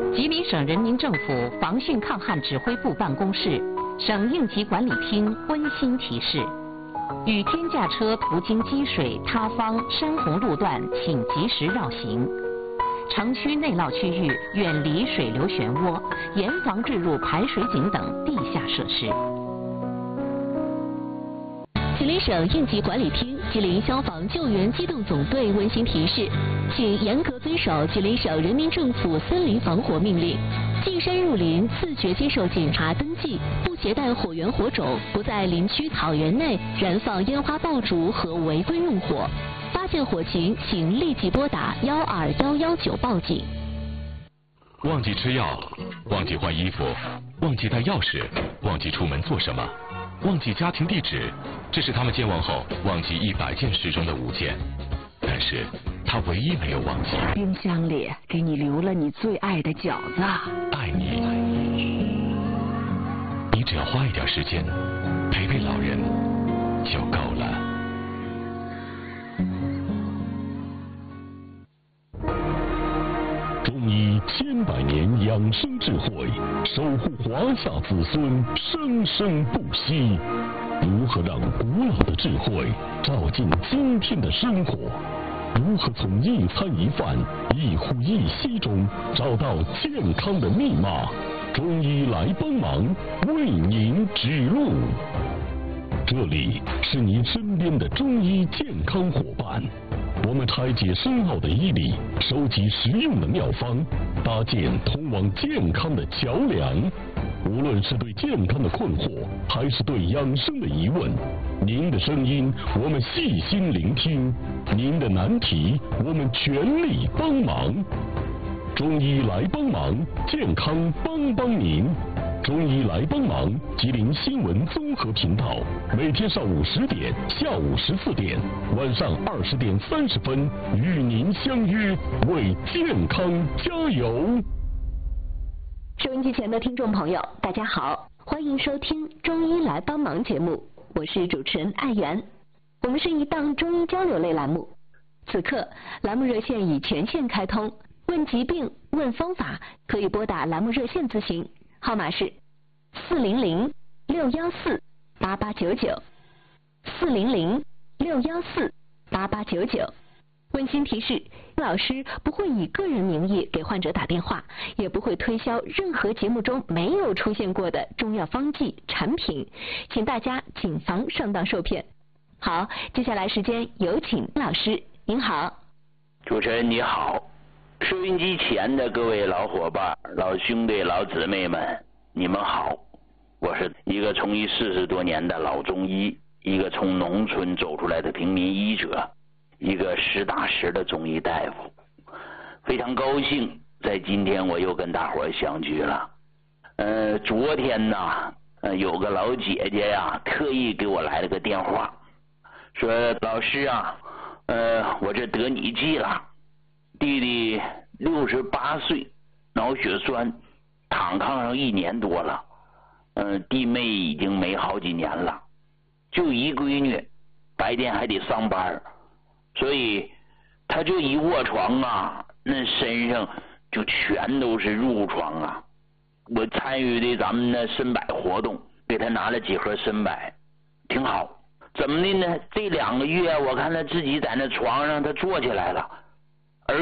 吉林省人民政府防汛抗旱指挥部办公室、省应急管理厅温馨提示：雨天驾车途经积水、塌方、山洪路段，请及时绕行。城区内涝区域远离水流漩涡，严防坠入排水井等地下设施。 吉林省应急管理厅、吉林消防救援机动总队温馨提示，请严格遵守吉林省人民政府森林防火命令，进山入林自觉接受检查登记，不携带火源火种，不在林区草原内燃放烟花爆竹和违规用火。发现火情，请立即拨打12119报警。 忘记吃药，忘记换衣服，忘记带钥匙，忘记出门做什么，忘记家庭地址，这是他们健忘后忘记100件事中的5件，但是他唯一没有忘记。 冰箱里给你留了你最爱的饺子。 爱你，你只要花一点时间陪陪老人就够了。 中医千百年养生智慧，守护华夏子孙生生不息。如何让古老的智慧照进今天的生活？如何从一餐一饭、一呼一吸中找到健康的密码？中医来帮忙，为您指路。这里是您身边的中医健康伙伴，我们拆解深奥的医理，收集实用的妙方，搭建通往健康的桥梁。无论是对健康的困惑，还是对养生的疑问，您的声音我们细心聆听，您的难题我们全力帮忙。中医来帮忙，健康帮帮您。中医来帮忙，吉林新闻综合频道，每天上午10点、下午14点、晚上20点30分与您相约，为健康加油。 收音机前的听众朋友，大家好，欢迎收听《中医来帮忙》节目，我是主持人艾媛。我们是一档中医交流类栏目，此刻栏目热线已全线开通，问疾病、问方法，可以拨打栏目热线咨询，号码是400-614-8899，400-614-8899。温馨提示，老师不会以个人名义给患者打电话，也不会推销任何节目中没有出现过的中药方剂产品，请大家谨防上当受骗。好，接下来时间有请老师。您好。 主持人你好，收音机前的各位老伙伴、老兄弟、老姊妹们，你们好。我是一个从医40多年的老中医，一个从农村走出来的平民医者，一个实打实的中医大夫。非常高兴在今天我又跟大伙儿相聚了。昨天呢，有个老姐姐呀，特意给我来了个电话，说老师啊，我这得你记了，弟弟68岁，脑血栓，躺炕上1年多了，弟妹已经没好几年了，就一闺女，白天还得上班，所以他就一卧床啊，那身上就全都是褥疮啊。我参与的咱们的参柏活动，给他拿了几盒参柏，挺好。怎么的呢？这2个月我看他自己在那床上他坐起来了，